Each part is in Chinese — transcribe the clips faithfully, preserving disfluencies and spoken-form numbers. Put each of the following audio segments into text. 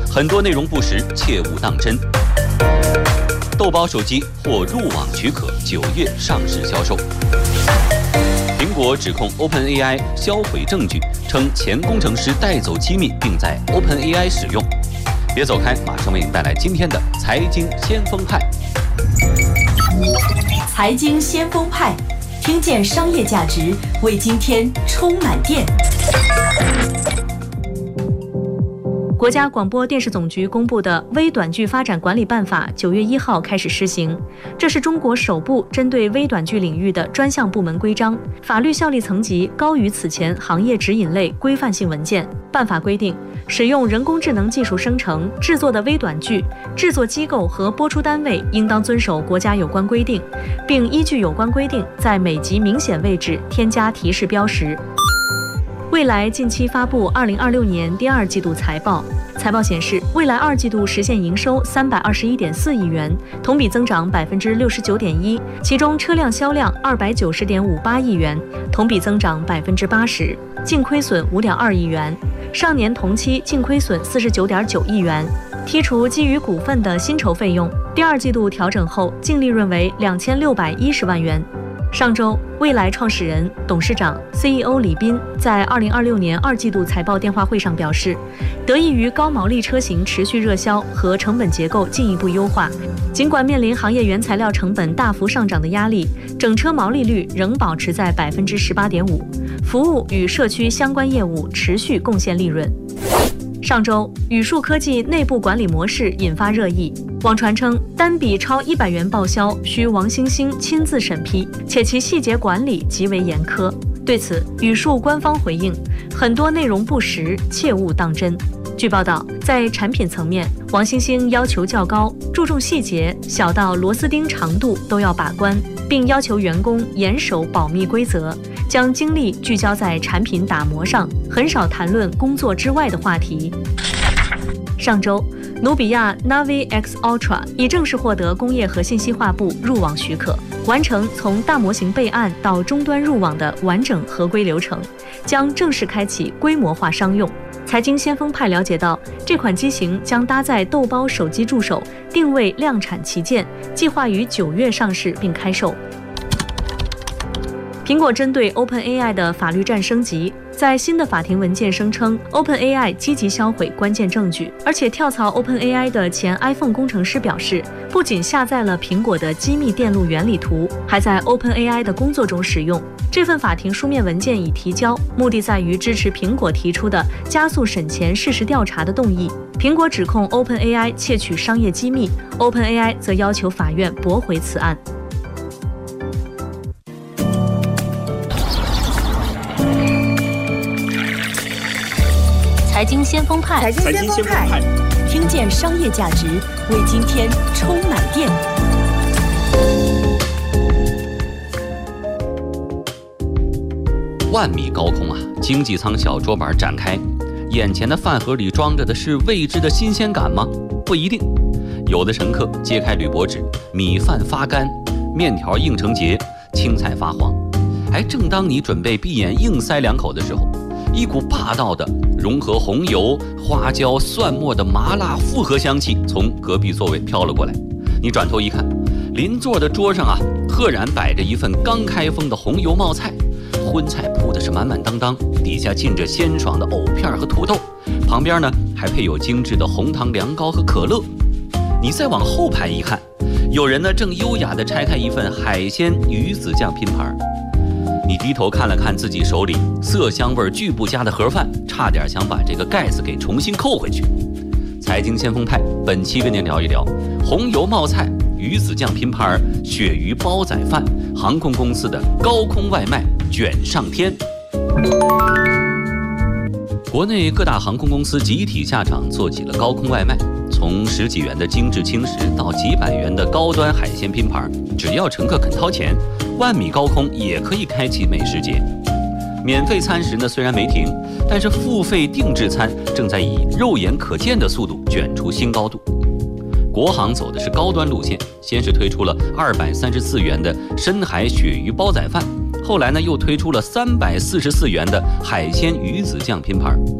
很多内容不实，切勿当真。豆包手机获入网许可，九月上市销售。苹果指控 OpenAI 销毁证据，称前工程师带走机密并在 OpenAI 使用。别走开，马上为您带来今天的财经先锋派。 财经先锋派，听见商业价值，为今天充满电。 国家广播电视总局公布的《微短剧发展管理办法》九月一号开始施行，这是中国首部针对微短剧领域的专项部门规章，法律效力层级高于此前行业指引类规范性文件。办法规定，使用人工智能技术生成制作的微短剧，制作机构和播出单位应当遵守国家有关规定，并依据有关规定在每集明显位置添加提示标识。蔚来近期发布二零二六年第二季度财报，财报显示，蔚来二季度实现营收三百二十一点四亿元，同比增长百分之六十九点一，其中车辆销量二百九十点五八亿元，同比增长百分之八十，净亏损五点二亿元，上年同期净亏损四十九点九亿元。剔除基于股份的薪酬费用，第二季度调整后净利润为两千六百一十万元。上周，蔚来创始人、董事长、C E O 李斌在二零二六年二季度财报电话会上表示，得益于高毛利车型持续热销和成本结构进一步优化，尽管面临行业原材料成本大幅上涨的压力，整车毛利率仍保持在百分之十八点五，服务与社区相关业务持续贡献利润。上周，宇树科技内部管理模式引发热议，网传称单笔超一百元报销需王星星亲自审批，且其细节管理极为严苛。对此，宇树官方回应，很多内容不实，切勿当真。据报道，在产品层面，王星星要求较高，注重细节，小到螺丝钉长度都要把关，并要求员工严守保密规则，将精力聚焦在产品打磨上，很少谈论工作之外的话题。上周，努比亚 Navi X Ultra 已正式获得工业和信息化部入网许可，完成从大模型备案到终端入网的完整合规流程，将正式开启规模化商用。财经先锋派了解到，这款机型将搭载豆包手机助手，定位量产旗舰，计划于九月上市并开售。苹果针对 OpenAI 的法律战升级，在新的法庭文件声称 OpenAI 积极销毁关键证据，而且跳槽 OpenAI 的前 iPhone 工程师表示，不仅下载了苹果的机密电路原理图，还在 OpenAI 的工作中使用。这份法庭书面文件已提交，目的在于支持苹果提出的加速审前事实调查的动议。苹果指控 OpenAI 窃取商业机密， OpenAI 则要求法院驳回此案。财经先锋派， 财经先锋派，听见商业价值，为今天充满电。 万米高空啊，经济舱小桌板展开，眼前的饭盒里装着的是未知的新鲜感吗？不一定。有的乘客揭开铝箔纸，米饭发干，面条硬成结，青菜发黄。哎，正当你准备闭眼硬塞两口的时候，一股霸道的融合红油、花椒、蒜末的麻辣复合香气从隔壁座位飘了过来。你转头一看，邻座的桌上啊，赫然摆着一份刚开封的红油冒菜，荤菜铺的是满满当当，底下浸着鲜爽的藕片和土豆，旁边呢还配有精致的红糖凉糕和可乐。你再往后排一看，有人呢正优雅地拆开一份海鲜鱼子酱拼盘。你低头看了看自己手里色香味俱不佳的盒饭，差点想把这个盖子给重新扣回去。财经先锋派本期跟您聊一聊红油冒菜、鱼子酱拼盘、鳕鱼煲仔饭，航空公司的高空外卖卷上天。国内各大航空公司集体下场做起了高空外卖，从十几元的精致轻食到几百元的高端海鲜拼盘，只要乘客肯掏钱，万米高空也可以开启美食节。免费餐食呢虽然没停，但是付费定制餐正在以肉眼可见的速度卷出新高度。国航走的是高端路线，先是推出了二百三十四元的深海鳕鱼煲仔饭，后来呢又推出了三百四十四元的海鲜鱼子酱拼盘。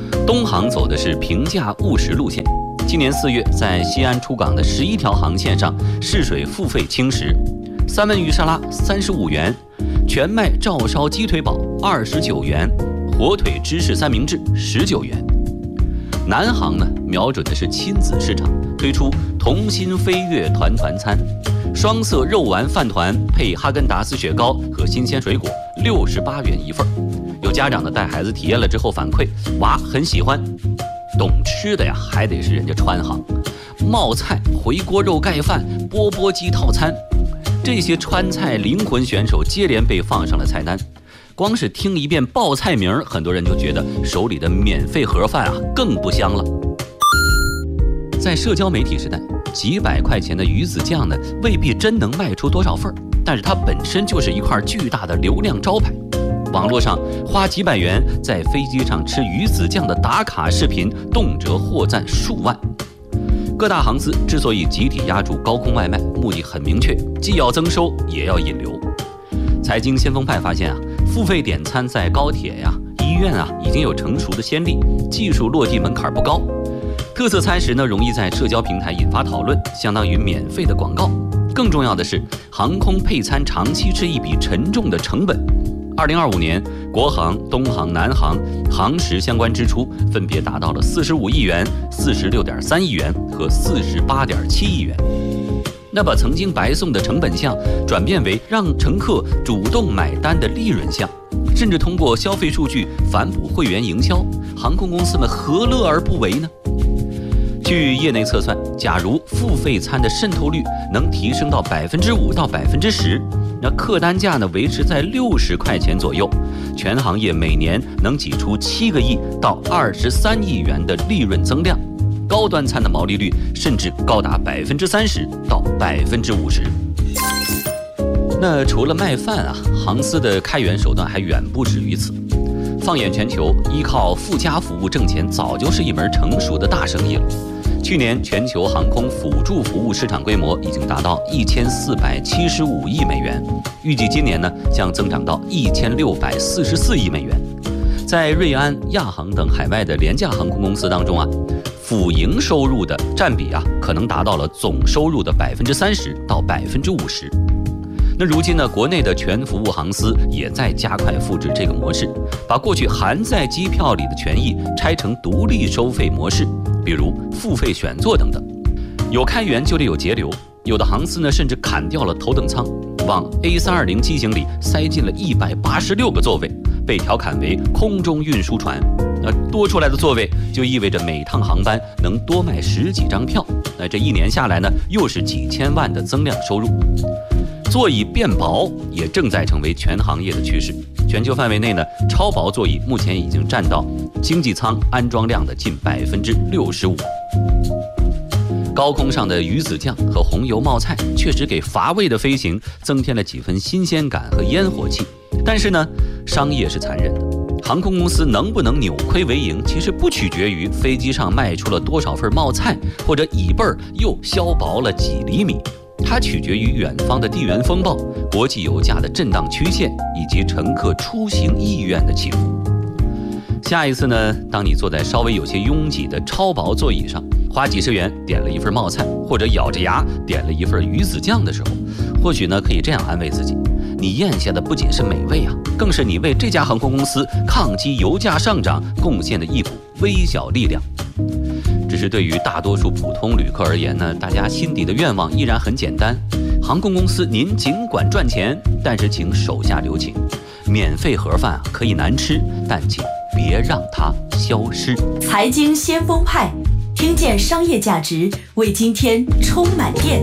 东航走的是平价务实路线。今年四月，在西安出港的十一条航线上试水付费轻食，三文鱼沙拉三十五元，全麦照烧鸡腿堡二十九元，火腿芝士三明治十九元。南航呢，瞄准的是亲子市场，推出童心飞跃团团餐，双色肉丸饭团配哈根达斯雪糕和新鲜水果，六十八元一份。有家长呢带孩子体验了之后反馈，娃很喜欢。懂吃的呀，还得是人家川航，冒菜、回锅肉盖饭、钵钵鸡套餐，这些川菜灵魂选手接连被放上了菜单。光是听一遍报菜名，很多人就觉得手里的免费盒饭啊更不香了。在社交媒体时代，几百块钱的鱼子酱呢，未必真能卖出多少份，但是它本身就是一块巨大的流量招牌。网络上花几百元在飞机上吃鱼子酱的打卡视频，动辄获赞数万。各大航司之所以集体压住高空外卖，目的很明确，既要增收，也要引流。财经先锋派发现啊，付费点餐在高铁呀、医院啊已经有成熟的先例，技术落地门槛不高。特色餐食呢，容易在社交平台引发讨论，相当于免费的广告。更重要的是，航空配餐长期是一笔沉重的成本。二零二五年，国航、东航、南航航食相关支出分别达到了四十五亿元、四十六点三亿元和四十八点七亿元。那把曾经白送的成本项转变为让乘客主动买单的利润项，甚至通过消费数据反哺会员营销，航空公司们何乐而不为呢？据业内测算，假如付费餐的渗透率能提升到百分之五到百分之十，那客单价呢维持在六十块钱左右，全行业每年能挤出七个亿到二十三亿元的利润增量，高端餐的毛利率甚至高达百分之三十到百分之五十。那除了卖饭啊，航司的开源手段还远不止于此。放眼全球，依靠附加服务挣钱早就是一门成熟的大生意了。去年全球航空辅助服务市场规模已经达到一千四百七十五亿美元，预计今年呢将增长到一千六百四十四亿美元。在瑞安、亚航等海外的廉价航空公司当中啊，辅营收入的占比啊可能达到了总收入的百分之三十到百分之五十。那如今呢，国内的全服务航司也在加快复制这个模式，把过去含在机票里的权益拆成独立收费模式，比如付费选座等等。有开源就得有节流，有的航司呢甚至砍掉了头等舱，往 A 三二零机型里塞进了一百八十六个座位，被调侃为空中运输船。那多出来的座位就意味着每趟航班能多卖十几张票，那这一年下来呢，又是几千万的增量收入。座椅变薄也正在成为全行业的趋势。全球范围内呢，超薄座椅目前已经占到经济舱安装量的近百分之六十五。高空上的鱼子酱和红油冒菜确实给乏味的飞行增添了几分新鲜感和烟火气。但是呢，商业是残忍的，航空公司能不能扭亏为盈，其实不取决于飞机上卖出了多少份冒菜，或者椅背又削薄了几厘米。它取决于远方的地缘风暴、国际油价的震荡曲线以及乘客出行意愿的起伏。下一次呢，当你坐在稍微有些拥挤的超薄座椅上，花几十元点了一份冒菜，或者咬着牙点了一份鱼子酱的时候，或许呢可以这样安慰自己：你咽下的不仅是美味啊，更是你为这家航空公司抗击油价上涨贡献的一股微小力量。只是对于大多数普通旅客而言呢，大家心底的愿望依然很简单：航空公司您尽管赚钱，但是请手下留情，免费盒饭啊可以难吃，但请别让它消失。 财经先锋派，听见商业价值，为今天充满电。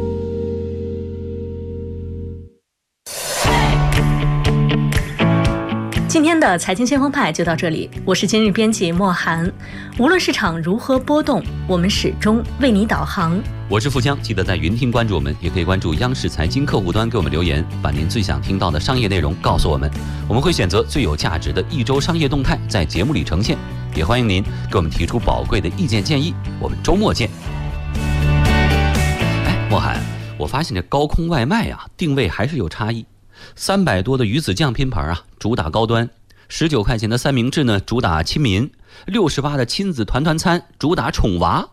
今天的财经先锋派就到这里，我是今日编辑莫涵。无论市场如何波动，我们始终为你导航。 我是富江，记得在云听关注我们，也可以关注央视财经客户端给我们留言，把您最想听到的商业内容告诉我们，我们会选择最有价值的一周商业动态在节目里呈现。也欢迎您给我们提出宝贵的意见建议，我们周末见。哎，莫涵，我发现这高空外卖啊，定位还是有差异。三百多的鱼子酱拼盘啊，主打高端；十九块钱的三明治呢，主打亲民； 六十八的亲子团团餐主打宠娃，